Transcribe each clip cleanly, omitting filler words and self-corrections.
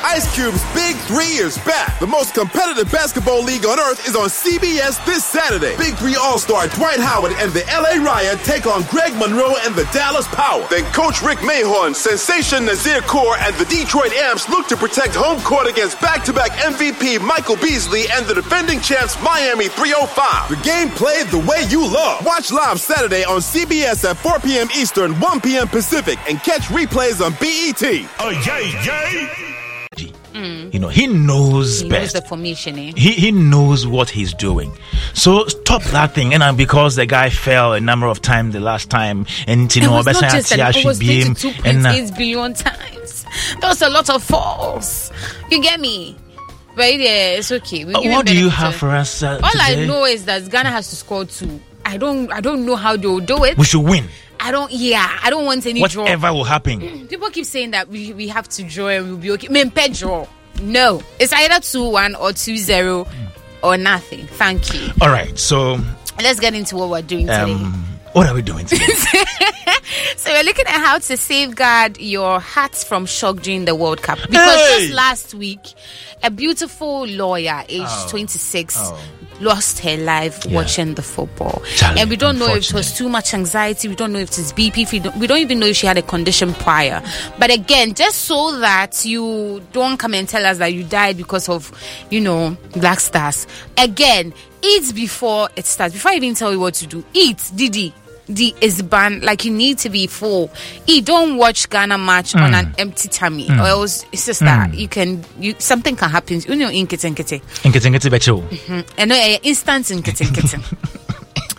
Ice Cube's Big 3 is back. The most competitive basketball league on earth is on CBS this Saturday. Big 3 All-Star Dwight Howard and the LA Riot take on Greg Monroe and the Dallas Power. Then Coach Rick Mahorn, Sensation Nazir Kaur, and the Detroit Amps look to protect home court against back-to-back MVP Michael Beasley and the defending champs Miami 305. The game played the way you love. Watch live Saturday on CBS at 4 p.m. Eastern, 1 p.m. Pacific, and catch replays on BET. Oh, yay! You know, he knows best. Knows the formation, eh? He knows what he's doing. So stop that thing. And because the guy fell a number of times the last time, and you know, it was not just that, it was 22.8 billion times. That's a lot of falls. You get me? But yeah, it's okay. What do you have for us all today? I know is that Ghana has to score 2. I don't know how they will do it. We should win. I don't want any draw. Whatever will happen. People keep saying that we have to draw and we'll be okay. Draw. No. It's either 2-1 or 2-0 or nothing. Thank you. All right, so let's get into what we're doing today. What are we doing today? So we're looking at how to safeguard your heart from shock during the World Cup. Because just last week, a beautiful lawyer, aged 26, lost her life watching the football. And we don't know if it was too much anxiety. We don't know if it's BP. We don't even know if she had a condition prior. But again, just so that you don't come and tell us that you died because of, Black Stars. Again, eat before it starts. Before I even tell you what to do, eat, Didi. D is banned. Like, you need to be full. Don't watch Ghana match on an empty tummy, or else it's just that something can happen. You know, inkete and instant inkete.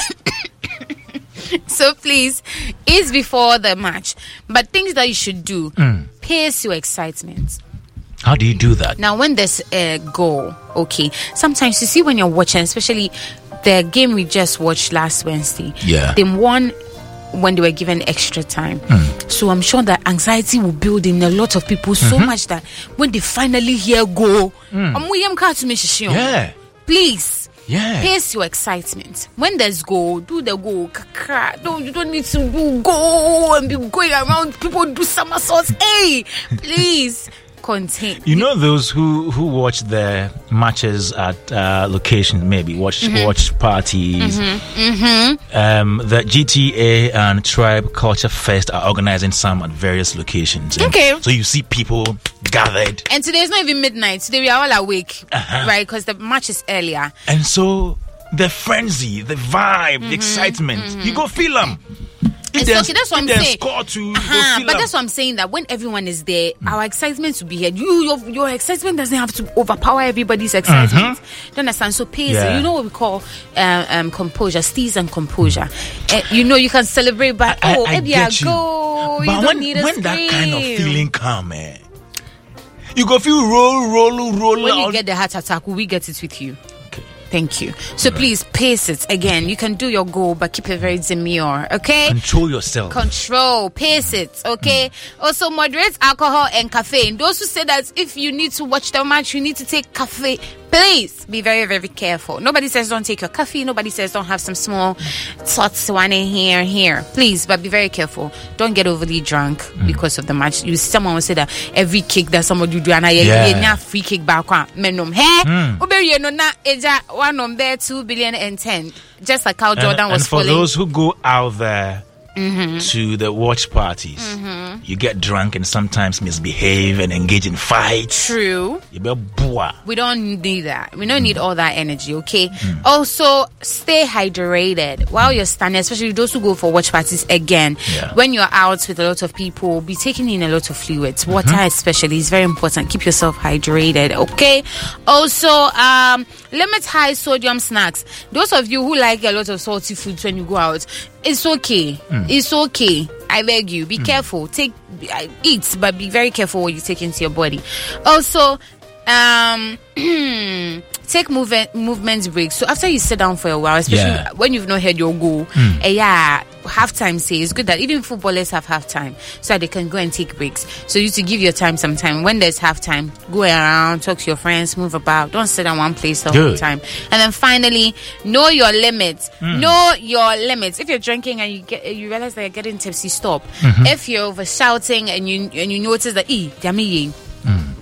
So please, eat before the match. But things that you should do: pace your excitement. How do you do that? Now, when there's a goal, okay, sometimes you see when you're watching, especially the game we just watched last Wednesday, they won when they were given extra time. So I'm sure that anxiety will build in a lot of people so much that when they finally hear goal, please, pace your excitement. When there's goal, do the goal. You don't need to do goal and be going around. People do somersaults. Hey, please. Contain. You know those who watch the matches at locations, maybe watch parties. The GTA and Tribe Culture Fest are organizing some at various locations. Okay. So you see people gathered. And today is not even midnight. Today we are all awake, right? Because the match is earlier. And so the frenzy, the vibe, the excitement, you go feel them. Okay, that's what I'm saying. But that's what I'm saying, that when everyone is there, our excitement will be here. Your excitement doesn't have to overpower everybody's excitement. Do you understand? So pace, you know what we call composure, steeze and composure. You can celebrate, but I get you. Go. But you don't need a when scream. that kind of feeling come, you go feel roll. When you get the heart attack, will we get it with you? Thank you. So please pace it. Again, you can do your goal, but keep it very demure, okay? Control yourself. Pace it, okay? Also, moderate alcohol and caffeine. Those who say that if you need to watch the match, you need to take caffeine. Please be very, very careful. Nobody says don't take your coffee. Nobody says don't have some small tots one in here. Please, but be very careful. Don't get overly drunk because of the match. Someone will say that every kick that somebody do, and I free kick back. Menom one on there 2 billion and 10. Just like how Jordan was. And for those who go out there to the watch parties, you get drunk and sometimes misbehave and engage in fights. True. We don't need that. We don't need all that energy, okay? Also, stay hydrated while you're standing, especially those who go for watch parties. Again, when you're out with a lot of people, be taking in a lot of fluids. Water especially is very important. Keep yourself hydrated, okay? Also, limit high sodium snacks. Those of you who like a lot of salty foods when you go out, it's okay. It's okay. I beg you, be careful. Eat, but be very careful what you take into your body. Also, take movement breaks. So after you sit down for a while, especially when you've not heard your goal, halftime say it's good that even footballers have halftime so that they can go and take breaks. So you to give your time some time. When there's halftime, go around, talk to your friends, move about. Don't sit in one place the whole time. And then finally, know your limits. Know your limits. If you're drinking and you realize that you're getting tipsy, stop. If you're over shouting and you notice that